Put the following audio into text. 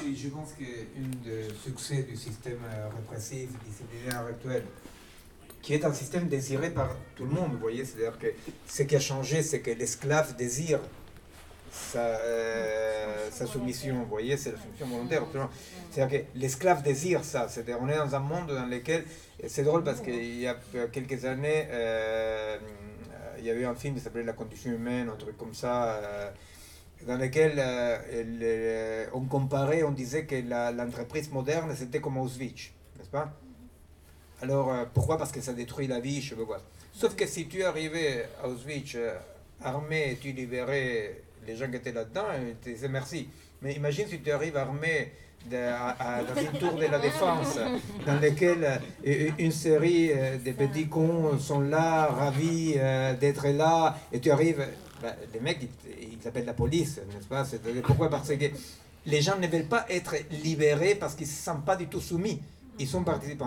je pense qu'un des succès du système répressif disciplinaire actuel, qui est un système désiré par tout le monde, vous voyez, c'est-à-dire que ce qui a changé, c'est que l'esclave désire sa soumission, vous voyez, c'est la soumission volontaire. C'est-à-dire que l'esclave désire ça, c'est-à-dire on est dans un monde dans lequel, c'est drôle parce qu'il y a quelques années, il y avait un film qui s'appelait La condition humaine, un truc comme ça, dans lequel on comparait, on disait que l'entreprise moderne c'était comme Auschwitz, n'est-ce pas? Alors pourquoi? Parce que ça détruit la vie, je veux voir. Sauf que si tu arrivais à Auschwitz armé, tu libérais les gens qui étaient là-dedans, tu disais merci. Mais imagine si tu arrives armé dans une tour de la défense, dans laquelle une série de petits cons sont là, ravis d'être là, et tu arrives, les mecs, ils appellent la police, n'est-ce pas? Pourquoi? Parce que les gens ne veulent pas être libérés parce qu'ils ne se sentent pas du tout soumis. Ils sont participants.